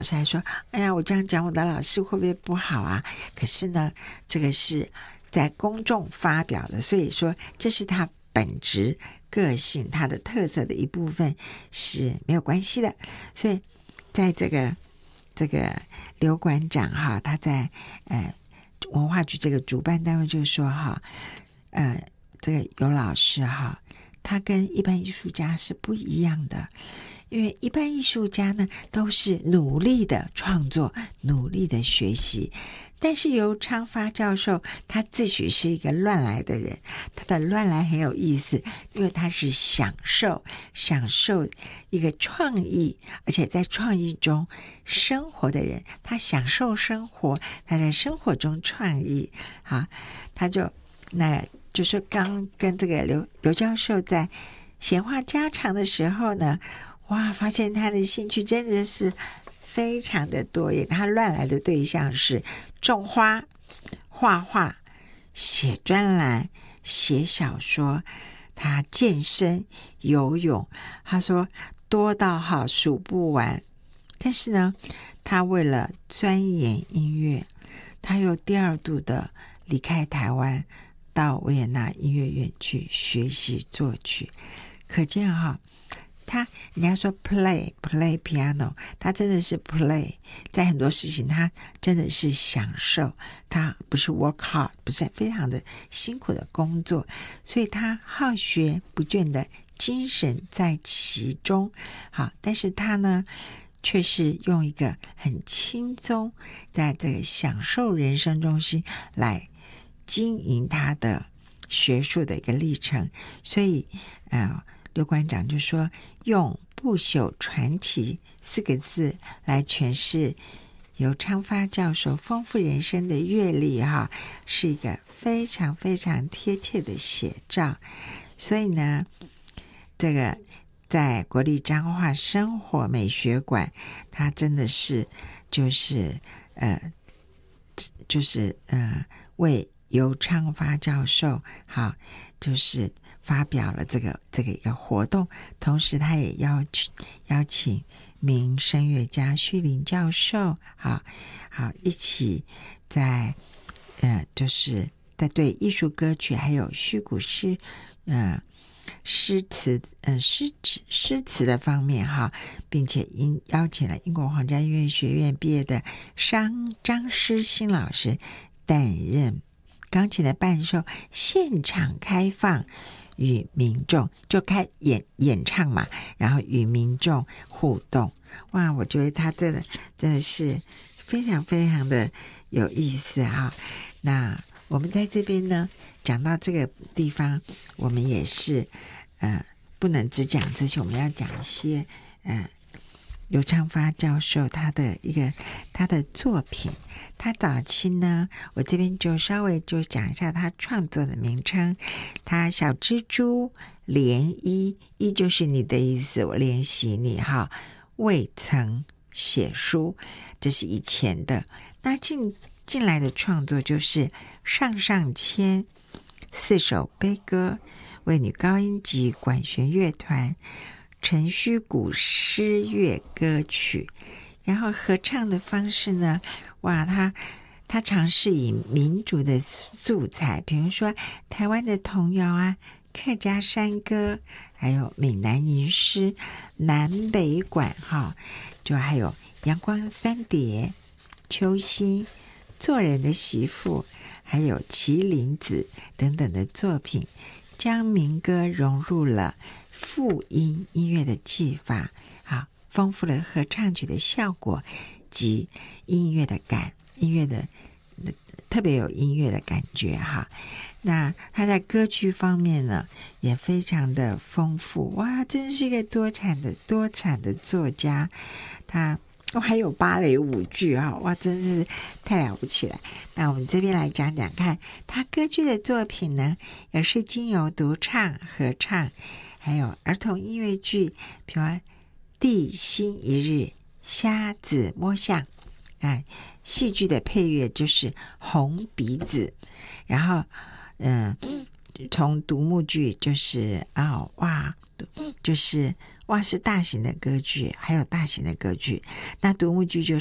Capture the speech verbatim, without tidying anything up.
老师还说，哎呀，我这样讲我的老师会不会不好啊？可是呢，这个是在公众发表的，所以说这是他本质个性他的特色的一部分是没有关系的。所以在这个这个刘馆长哈，他在呃文化局这个主办单位就说哈，呃这个尤老师哈，他跟一般艺术家是不一样的。因为一般艺术家呢都是努力的创作，努力的学习，但是尤昌发教授他自诩是一个乱来的人，他的乱来很有意思，因为他是享受享受一个创意，而且在创意中生活的人，他享受生活，他在生活中创意啊，他就那就是刚跟这个刘刘教授在闲话家常的时候呢，哇，发现他的兴趣真的是非常的多耶。他乱来的对象是种花、画画、写专栏、写小说，他健身、游泳，他说多到哈数不完。但是呢，他为了钻研音乐，他又第二度的离开台湾，到维也纳音乐院去学习作曲。可见哈，他人家说 play play piano， 他真的是 play， 在很多事情他真的是享受，他不是 work hard， 不是非常的辛苦的工作，所以他好学不倦的精神在其中。好，但是他呢却是用一个很轻松，在这个享受人生中心来经营他的学术的一个历程。所以呃刘馆长就说，用不朽传奇四个字来诠释尤昌发教授丰富人生的阅历哈，是一个非常非常贴切的写照。所以呢，这个在国立彰化生活美学馆，他真的是就是呃就是呃为尤昌发教授好就是发表了这个这个一个活动，同时他也邀请邀请名声乐家徐林教授好好一起在呃就是在对艺术歌曲还有虚古诗呃诗词呃诗词诗词的方面哈，并且因邀请了英国皇家音乐学院毕业的张张诗欣老师担任钢琴的伴奏，现场开放与民众就开演演唱嘛，然后与民众互动。哇，我觉得他真的真的是非常非常的有意思哈。那我们在这边呢讲到这个地方，我们也是呃不能只讲这些，我们要讲一些呃尤昌发教授他的一个他的作品。他早期呢，我这边就稍微就讲一下他创作的名称。他小蜘蛛涟漪，漪就是你的意思，我怜惜你哈。未曾写书，这是以前的。那进进来的创作就是上上签四首悲歌，为女高音及管弦乐团，陈虚古诗乐歌曲。然后合唱的方式呢，哇，他他尝试以民族的素材，比如说台湾的童谣啊、客家山歌，还有闽南吟诗、南北管哈，就还有阳光三叠、秋心、做人的媳妇，还有麒麟子等等的作品，将民歌融入了复音音乐的技法，好，丰富了合唱曲的效果及音乐的感，音乐的特别有音乐的感觉哈。那他在歌剧方面呢，也非常的丰富，哇，真是一个多产的多产的作家。他哦还有芭蕾舞剧哈，哇，真是太了不起了。那我们这边来讲讲看，他歌剧的作品呢，也是经由独唱、合唱，还有儿童音乐剧，比如地心一日、瞎子摸象，哎，戏剧的配乐就是红鼻子，然后嗯，从独幕剧就是哦哇，就是哇，是大型的歌剧，还有大型的歌剧。那独幕剧就